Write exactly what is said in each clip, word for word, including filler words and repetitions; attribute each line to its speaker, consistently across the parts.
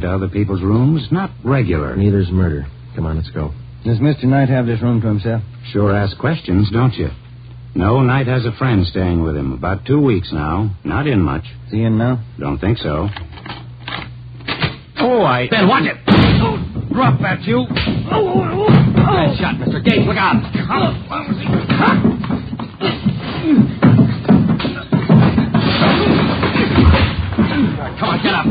Speaker 1: to other people's rooms. Not regular.
Speaker 2: Neither's murder. Come on, let's go.
Speaker 3: Does Mister Knight have this room to himself?
Speaker 1: Sure ask questions, don't you? No, Knight has a friend staying with him. About two weeks now. Not in much.
Speaker 3: Is he in now?
Speaker 1: Don't think so. Oh, I...
Speaker 4: Ben, watch it!
Speaker 1: Oh, drop that, you. Oh, oh, oh, oh.
Speaker 4: Nice shot, Mister Gates. Look out. Come on, get up.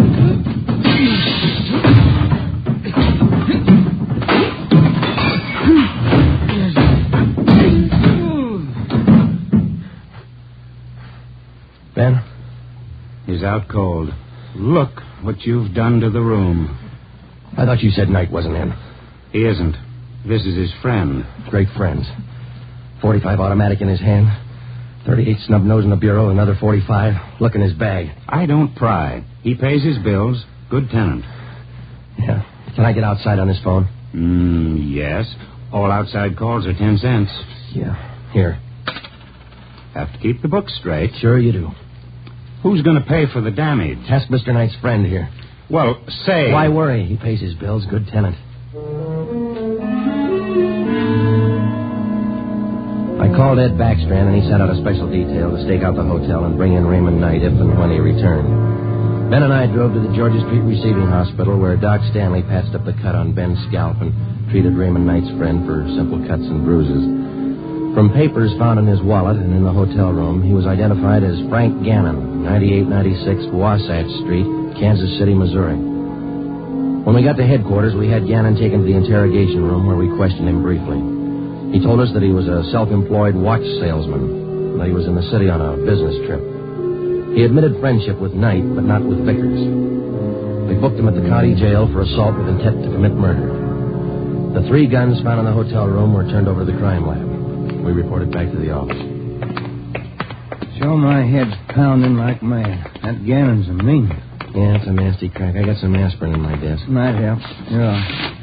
Speaker 2: Ben?
Speaker 1: He's out cold. Look what you've done to the room.
Speaker 2: I thought you said Knight wasn't in.
Speaker 1: He isn't. This is his friend.
Speaker 2: Great friends. forty-five automatic in his hand. thirty-eight snub nose in the bureau, another forty-five. Look in his bag.
Speaker 1: I don't pry. He pays his bills. Good tenant.
Speaker 2: Yeah. Can I get outside on his phone?
Speaker 1: Mm, yes. All outside calls are ten cents.
Speaker 2: Yeah. Here.
Speaker 1: Have to keep the books straight.
Speaker 2: Sure you do.
Speaker 1: Who's going to pay for the damage?
Speaker 2: Ask Mister Knight's friend here.
Speaker 1: Well, say...
Speaker 2: Why worry? He pays his bills. Good tenant. I called Ed Backstrand, and he sent out a special detail to stake out the hotel and bring in Raymond Knight if and when he returned. Ben and I drove to the Georgia Street Receiving Hospital, where Doc Stanley patched up the cut on Ben's scalp and treated Raymond Knight's friend for simple cuts and bruises. From papers found in his wallet and in the hotel room, he was identified as Frank Gannon, ninety-eight ninety-six Wasatch Street, Kansas City, Missouri. When we got to headquarters, we had Gannon taken to the interrogation room where we questioned him briefly. He told us that he was a self-employed watch salesman, and that he was in the city on a business trip. He admitted friendship with Knight, but not with Vickers. We booked him at the county jail for assault with intent to commit murder. The three guns found in the hotel room were turned over to the crime lab. We reported back to the office.
Speaker 3: Sure, my head's pounding like mad. That Gannon's a mean.
Speaker 2: Yeah, it's a nasty crack. I got some aspirin in my desk.
Speaker 3: Might help. Yeah.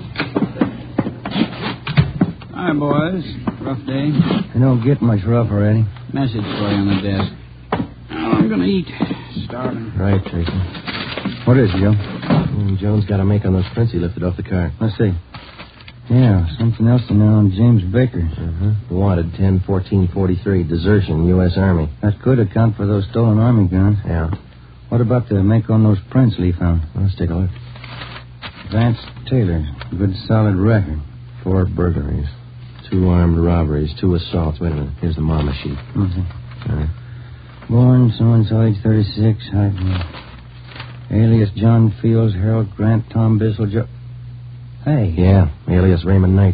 Speaker 5: Hi, boys. Rough day.
Speaker 3: I don't get much rough already.
Speaker 5: Message for you on the desk. Oh, I'm going to eat. Starving.
Speaker 2: Right, Tracy.
Speaker 3: What is it, Joe?
Speaker 2: Mm, Jones got a make on those prints he lifted off the car.
Speaker 3: Let's see. Yeah, something else to know on James Vickers.
Speaker 2: Uh-huh. Wanted ten fourteen forty-three, desertion, U S Army.
Speaker 3: That could account for those stolen Army guns.
Speaker 2: Yeah.
Speaker 3: What about the make on those prints Lee found?
Speaker 2: Well, let's take a look.
Speaker 3: Vance Taylor. Good solid record.
Speaker 2: Four burglaries. Two armed robberies. Two assaults. Wait a minute. Here's the mama sheet.
Speaker 3: Mm-hmm.
Speaker 2: All right.
Speaker 3: Born so-and-so, age thirty-six. Height. Alias John Fields, Harold Grant, Tom Bissell, Joe... Hey.
Speaker 2: Yeah, alias Raymond Knight.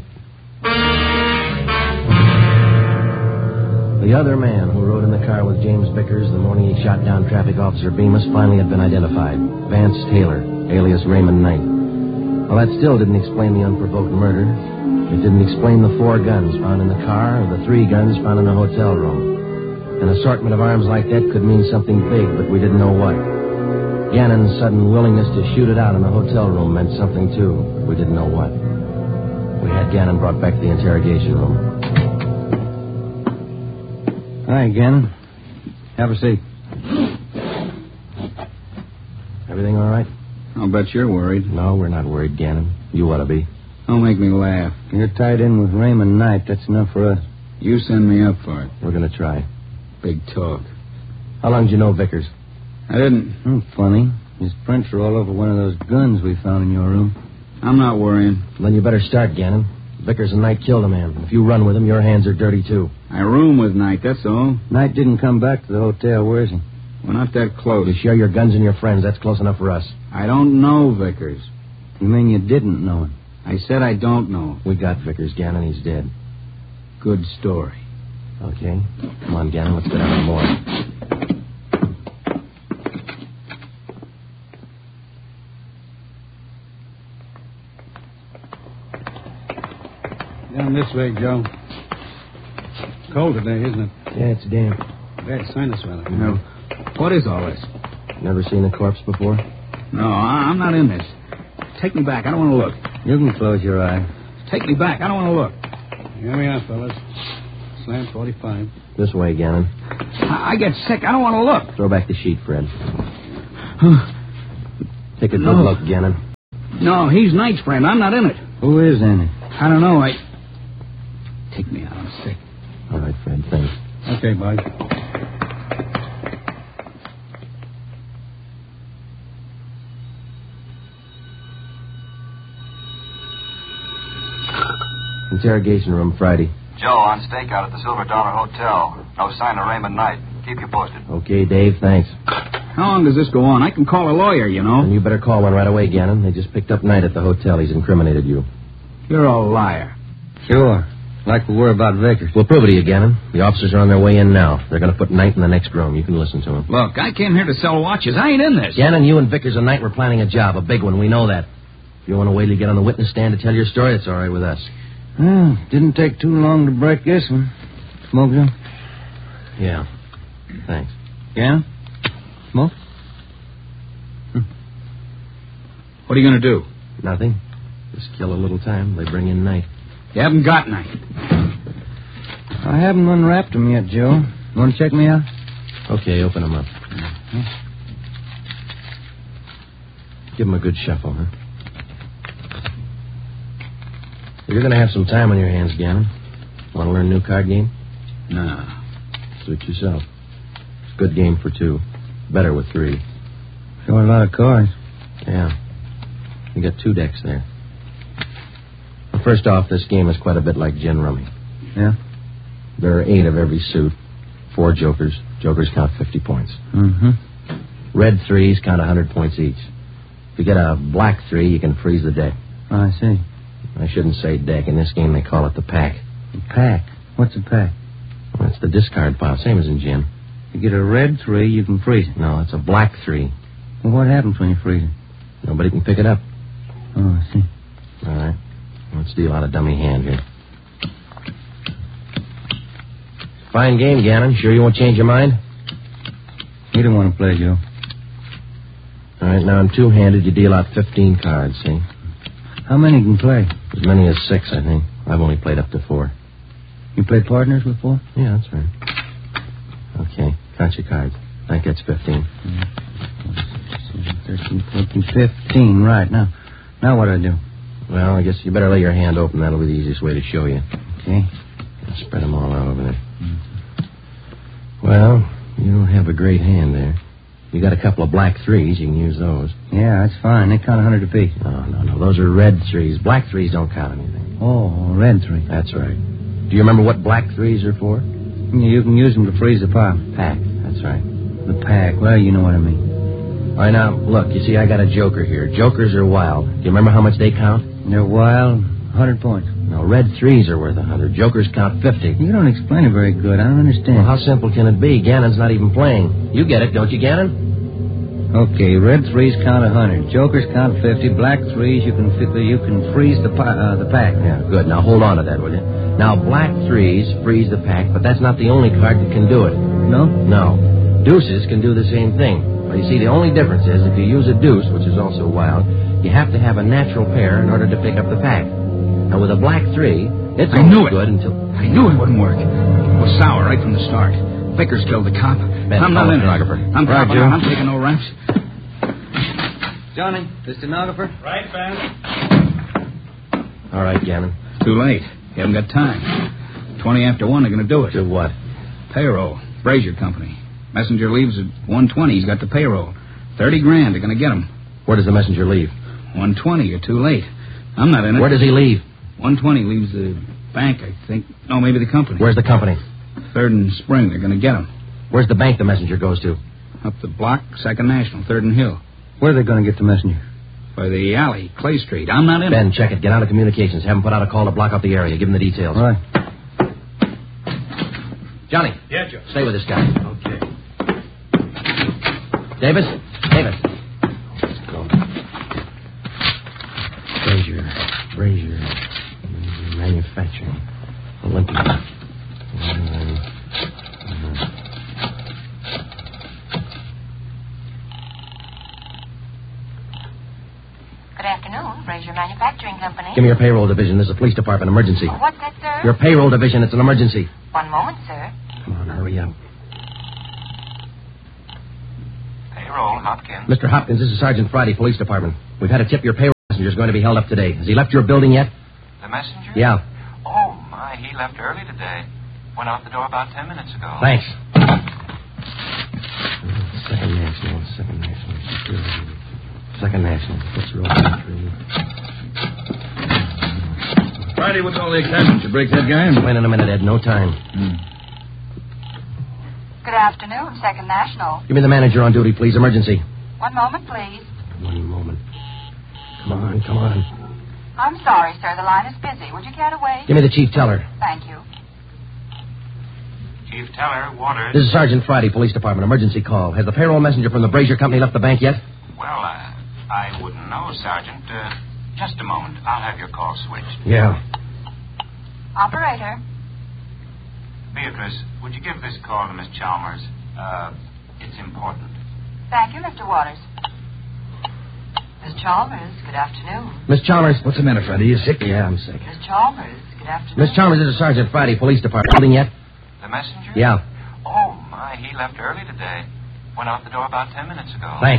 Speaker 2: The other man who rode in the car with James Vickers the morning he shot down Traffic Officer Bemis finally had been identified. Vance Taylor, alias Raymond Knight. Well, that still didn't explain the unprovoked murder. It didn't explain the four guns found in the car or the three guns found in the hotel room. An assortment of arms like that could mean something big, but we didn't know what. Gannon's sudden willingness to shoot it out in the hotel room meant something, too. We didn't know what. We had Gannon brought back to the interrogation room.
Speaker 3: Hi, Gannon. Have a seat.
Speaker 2: Everything all right?
Speaker 5: I'll bet you're worried.
Speaker 2: No, we're not worried, Gannon. You ought to be.
Speaker 5: Don't make me laugh.
Speaker 3: You're tied in with Raymond Knight. That's enough for us.
Speaker 5: You send me up for it.
Speaker 2: We're going to try.
Speaker 5: Big talk.
Speaker 2: How long did you know Vickers?
Speaker 5: I didn't.
Speaker 3: Hmm, funny. His prints are all over one of those guns we found in your room.
Speaker 5: I'm not worrying.
Speaker 2: Then you better start, Gannon. Vickers and Knight killed a man. If you run with him, your hands are dirty, too.
Speaker 5: I room with Knight, that's all.
Speaker 3: Knight didn't come back to the hotel. Where is he?
Speaker 5: We're not that close.
Speaker 2: You share your guns and your friends. That's close enough for us.
Speaker 5: I don't know Vickers.
Speaker 3: You mean you didn't know him?
Speaker 5: I said I don't know.
Speaker 2: We got Vickers, Gannon. He's dead.
Speaker 5: Good story.
Speaker 2: Okay. Come on, Gannon. Let's get out of more.
Speaker 6: Down this way, Joe. Cold today, isn't it?
Speaker 2: Yeah, it's damp.
Speaker 6: Bad sinus weather.
Speaker 5: No. What is all this?
Speaker 2: Never seen a corpse before?
Speaker 5: No, I- I'm not in this. Take me back. I don't want to look.
Speaker 3: You can close your eye.
Speaker 5: Take me back. I don't want to look.
Speaker 6: Here we are, fellas. Slam forty-five.
Speaker 2: This way, Gannon.
Speaker 5: I, I get sick. I don't want to look.
Speaker 2: Throw back the sheet, Fred. Take a good
Speaker 5: No.
Speaker 2: look, Gannon.
Speaker 5: No, he's Knight's friend. I'm not in it.
Speaker 3: Who is in it?
Speaker 5: I don't know. I... Take me out. I'm sick.
Speaker 2: All right, Fred, thanks.
Speaker 6: Okay, bud.
Speaker 2: Interrogation room, Friday.
Speaker 7: Joe, on stakeout at the Silver Dollar Hotel. No sign of Raymond Knight. Keep you posted.
Speaker 2: Okay, Dave, thanks.
Speaker 5: How long does this go on? I can call a lawyer, you know.
Speaker 2: And you better call one right away, Gannon. They just picked up Knight at the hotel. He's incriminated you.
Speaker 5: You're a liar.
Speaker 3: Sure. Like we were about Vickers.
Speaker 2: We'll prove it to you, Gannon. The officers are on their way in now. They're going to put Knight in the next room. You can listen to them.
Speaker 5: Look, I came here to sell watches. I ain't in this.
Speaker 2: Gannon, you and Vickers and Knight were planning a job, a big one. We know that. If you want to wait till you get on the witness stand to tell your story, it's all right with us.
Speaker 3: Well, didn't take too long to break this one. Smoke some?
Speaker 2: Yeah. Thanks.
Speaker 3: Yeah? Smoke?
Speaker 5: Hm. What are you going to do?
Speaker 2: Nothing. Just kill a little time. They bring in Knight.
Speaker 5: You haven't got Knight.
Speaker 3: I haven't unwrapped them yet, Joe. Want to check me out?
Speaker 2: Okay, open them up. Mm-hmm. Give them a good shuffle, huh? You're going to have some time on your hands, Gannon. Want to learn a new card game?
Speaker 5: No.
Speaker 2: Suit yourself. It's a good game for two. Better with three.
Speaker 3: Sure a lot of cards.
Speaker 2: Yeah. You got two decks there. Well, first off, this game is quite a bit like gin rummy.
Speaker 3: Yeah?
Speaker 2: There are eight of every suit. Four jokers. Jokers count fifty points.
Speaker 3: Mm-hmm.
Speaker 2: Red threes count one hundred points each. If you get a black three, you can freeze the deck.
Speaker 3: I see.
Speaker 2: I shouldn't say deck. In this game, they call it the pack.
Speaker 3: The pack? What's a pack?
Speaker 2: Well, it's the discard pile, same as in gin.
Speaker 3: You get a red three, you can freeze it.
Speaker 2: No, it's a black three.
Speaker 3: Well, what happens when you freeze it?
Speaker 2: Nobody can pick it up.
Speaker 3: Oh, I see.
Speaker 2: All right. Let's deal out a dummy hand here. Fine game, Gannon. Sure you won't change your mind?
Speaker 3: You don't want to play, Joe.
Speaker 2: All right, now I'm two-handed. You deal out fifteen cards, see?
Speaker 3: How many can play?
Speaker 2: As many as six, I think. I've only played up to four.
Speaker 3: You played partners before?
Speaker 2: Yeah, that's right. Okay, count your cards. I think that's fifteen.
Speaker 3: thirteen, fourteen, fifteen, right. Now, now what do I do?
Speaker 2: Well, I guess you better lay your hand open. That'll be the easiest way to show you.
Speaker 3: Okay.
Speaker 2: I'll spread them all out over there. Mm-hmm. Well, you don't have a great hand there. You got a couple of black threes. You can use those.
Speaker 3: Yeah, that's fine. They count a hundred apiece.
Speaker 2: No, no, no. Those are red threes. Black threes don't count anything.
Speaker 3: Oh, red three.
Speaker 2: That's right. Do you remember what black threes are for?
Speaker 3: You can use them to freeze the pile.
Speaker 2: Pack. That's right.
Speaker 3: The pack. Well, you know what I mean.
Speaker 2: All right, now, look. You see, I got a joker here. Jokers are wild. Do you remember how much they count?
Speaker 3: They're wild. one hundred points.
Speaker 2: No, red threes are worth one hundred. Jokers count fifty.
Speaker 3: You don't explain it very good. I don't understand.
Speaker 2: Well, how simple can it be? Gannon's not even playing. You get it, don't you, Gannon?
Speaker 3: Okay, red threes count one hundred. Jokers count fifty. Black threes, you can you can freeze the pi- uh, the pack.
Speaker 2: Yeah, good. Now, hold on to that, will you? Now, black threes freeze the pack, but that's not the only card that can do it.
Speaker 3: No?
Speaker 2: No. Deuces can do the same thing. Well, you see, the only difference is if you use a deuce, which is also wild, you have to have a natural pair in order to pick up the pack. Now, with a black three, it's
Speaker 5: I knew it.
Speaker 2: good until...
Speaker 5: I knew it wouldn't work. It was sour right from the start. Vickers killed the cop.
Speaker 2: Ben,
Speaker 5: I'm not
Speaker 2: call
Speaker 5: in
Speaker 2: the
Speaker 5: it.
Speaker 2: stenographer.
Speaker 5: I'm
Speaker 3: Right,
Speaker 5: dropping
Speaker 3: Joe.
Speaker 5: out. I'm taking no reps.
Speaker 3: Johnny, the stenographer?
Speaker 6: Right, Ben.
Speaker 2: All right, Gannon.
Speaker 5: Too late. You haven't got time. Twenty after one, they're going to do it.
Speaker 2: Do what?
Speaker 5: Payroll. Brazier Company. Messenger leaves at one twenty. He's got the payroll. Thirty grand. They're going to get him.
Speaker 2: Where does the messenger leave?
Speaker 5: one twenty. You're too late. I'm not in it.
Speaker 2: Where does he leave?
Speaker 5: one twenty leaves the bank, I think. No, maybe the company.
Speaker 2: Where's the company?
Speaker 5: Third and Spring. They're going to get him.
Speaker 2: Where's the bank the messenger goes to?
Speaker 5: Up the block, Second National, Third and Hill.
Speaker 3: Where are they going to get the messenger?
Speaker 5: By the alley, Clay Street. I'm not in
Speaker 2: Ben,
Speaker 5: it.
Speaker 2: check it. Get out of communications. Have him put out a call to block up the area. Give him the details.
Speaker 3: Right.
Speaker 2: Johnny.
Speaker 6: Yeah, Joe.
Speaker 2: Stay with this guy.
Speaker 6: Okay.
Speaker 2: Davis? Davis. Let's go. Brazier. Brazier. Manufacturing. Olympia. Um,
Speaker 8: Good afternoon, Brazier Manufacturing Company.
Speaker 2: Give me your payroll division. This is a police department emergency.
Speaker 8: Oh, what's that, sir?
Speaker 2: Your payroll division. It's an emergency.
Speaker 8: One moment, sir.
Speaker 2: Come on, hurry up.
Speaker 7: Payroll, Hopkins.
Speaker 2: Mister Hopkins, this is Sergeant Friday, Police Department. We've had a tip your payroll messenger's going to be held up today. Has he left your building yet?
Speaker 7: The messenger?
Speaker 2: Yeah.
Speaker 7: Oh, my, he left early today. Went out the door about ten minutes ago.
Speaker 2: Thanks. Second National, Second National, Security. Second National, Fitzroy Country.
Speaker 5: Friday, what's all the excitement? You break that guy?
Speaker 2: Wait in a minute, Ed. No time.
Speaker 5: Hmm.
Speaker 8: Good afternoon, Second National.
Speaker 2: Give me the manager on duty, please. Emergency.
Speaker 8: One moment, please.
Speaker 2: One moment. Come on, come on.
Speaker 8: I'm sorry, sir. The line is busy. Would you care to wait?
Speaker 2: Give me the chief teller.
Speaker 8: Thank you.
Speaker 7: Chief Teller, Waters.
Speaker 2: This is Sergeant Friday, Police Department. Emergency call. Has the payroll messenger from the Brazier Company left the bank yet?
Speaker 7: Well, uh, I wouldn't know, Sergeant. Uh, just a moment. I'll have your call switched.
Speaker 2: Yeah.
Speaker 8: Operator.
Speaker 7: Beatrice, would you give this call to Miss Chalmers? Uh, it's important.
Speaker 8: Thank you, Mister Waters. Miss Chalmers, good afternoon.
Speaker 2: Miss Chalmers.
Speaker 5: What's the matter, Friday? You sick?
Speaker 2: Yeah, I'm sick.
Speaker 8: Miss Chalmers, good afternoon.
Speaker 2: Miss Chalmers, this is Sergeant Friday, Police Department. Building yet?
Speaker 7: The messenger?
Speaker 2: Yeah.
Speaker 7: Oh, my, he left early today. Went out the door about ten minutes ago.
Speaker 2: Thanks.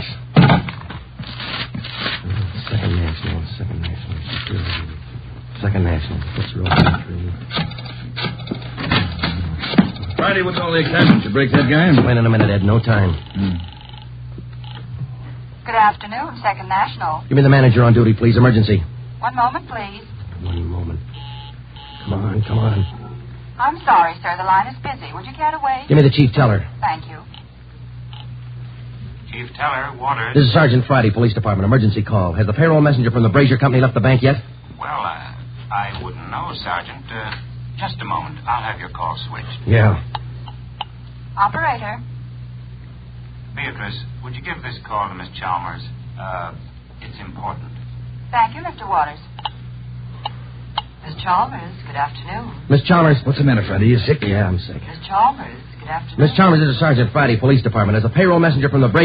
Speaker 2: Second National, Second National, Security. Second National, Fitzroy Country.
Speaker 5: Friday, what's all the excitement? You break that guy?
Speaker 2: Wait in a minute, Ed. No time.
Speaker 5: Hmm.
Speaker 8: Good afternoon, Second National.
Speaker 2: Give me the manager on duty, please. Emergency.
Speaker 8: One moment, please.
Speaker 2: One moment. Come on, come on.
Speaker 8: I'm sorry, sir. The line is busy. Would you care to wait?
Speaker 2: Give me the chief teller.
Speaker 8: Thank you.
Speaker 7: Chief Teller, Waters.
Speaker 2: This is Sergeant Friday, Police Department. Emergency call. Has the payroll messenger from the Brazier Company left the bank yet?
Speaker 7: Well, uh, I wouldn't know, Sergeant. Uh, just a moment. I'll have your call switched.
Speaker 2: Yeah.
Speaker 8: Operator.
Speaker 7: Beatrice, would you give this call to Miss Chalmers? Uh, it's important.
Speaker 8: Thank you, Mister Waters. Miss Chalmers, good afternoon.
Speaker 2: Miss Chalmers.
Speaker 5: What's the matter, Friday? You sick?
Speaker 2: Yeah, I'm sick.
Speaker 8: Miss Chalmers, good afternoon.
Speaker 2: Miss Chalmers, this is Sergeant Friday, Police Department. As a payroll messenger from the Brazier